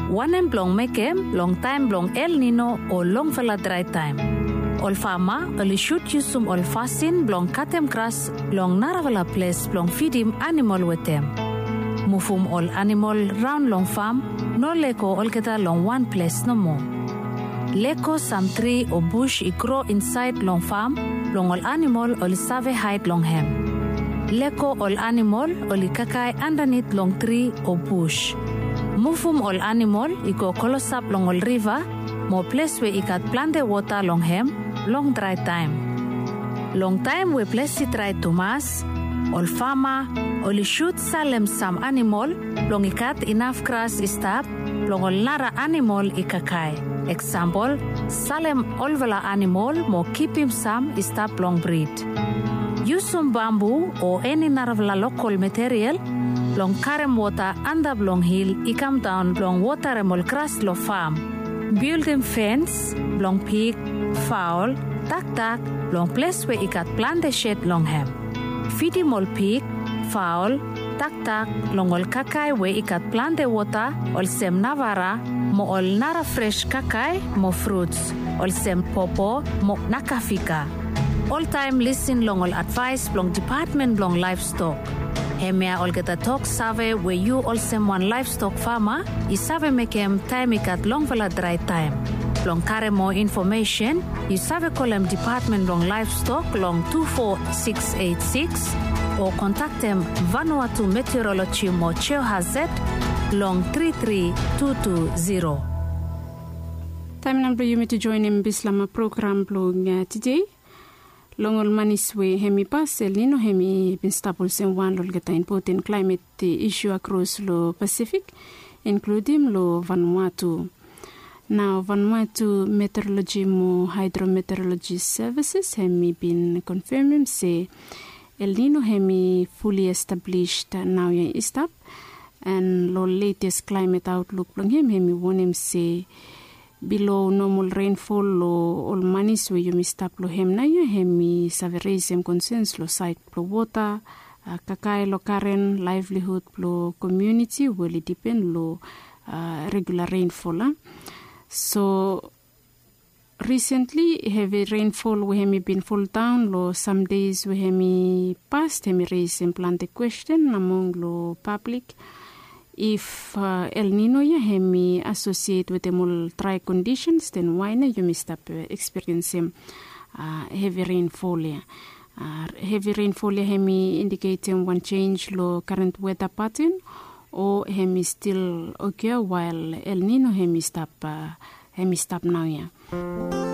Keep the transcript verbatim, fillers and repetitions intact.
Wanem blong mekem long time blong El Nino o long vela dry time. Ol fama oli shoot yusum ol fasin blong katem kras blong naravela place blong feedim animal wetem. Mufum ol animal round long farm no leko ol keta long one place no more. Leko some tree or bush I grow inside long farm long ol animal ol save hide long hem. Leko ol animal ol kakai underneath long tree or bush. Mufum ol animal I go kolosap long ol river mo place where I got plant water long hem long dry time. Long time we place it dry to mass. Ol farmer ol shoot salem some animal long I got enough grass stop long ol nara animal I kakai. Example, salem olvela animal mo keep him some stop long breed. Use some bamboo or any naravla local material long karem water under long hill I come down long water emol grass lo farm. Build him fence long pig, fowl, duck duck long place where I got plant the shed long hem. Feed him all pig, fowl, duck duck long ol kakai where I got plant the water ol sem navara mo ol nara fresh kakai mo fruits ol sem popo mo nakafika. All time listen long ol advice long department long livestock. Hemia ol geta talk save where you all sem one livestock farmer I save make him time I got long vela dry time. Long carry more information, you save call them department long livestock long two four six eight six or contact them Vanuatu Meteorology mo Cheo Hazet long three three two two zero. Time number you to join in Bislama program blog uh, today. Longol maniswe hemi pas El Nino hemi bin staples in one lol geta important climate issue across lo Pacific, including lo Vanuatu. Now Vanuatu Meteorology mo Hydrometeorology Services hemi been confirming say El Nino hemi fully established now ya istap and lo latest climate outlook long him hemi won him say below normal rainfall lo all manis we you mistap lo hem na ya hemi saverism concerns lo site lo water uh, kakai lo current livelihood lo community will depend lo uh, regular rainfall uh. So recently heavy rainfall we hemi been fall down lo some days we hemi past hemi raise and plant the question among lo public if uh, El Nino ya hemi associate with the more dry conditions, then why not you may stop uh, experiencing uh, heavy rainfall ya. Uh, heavy rainfall ya hemi indicating one change lo current weather pattern or hemi still occur while El Nino hemi stop uh, hemi stop now ya.